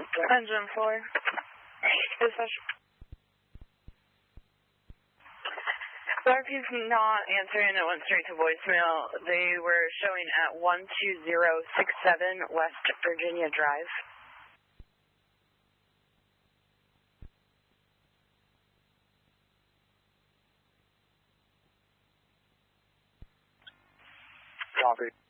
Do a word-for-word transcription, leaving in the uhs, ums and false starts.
Engine four. Dispatch. The R P's not answering. It went straight to voicemail. They were showing at one two zero six seven West Virginia Drive. Copy.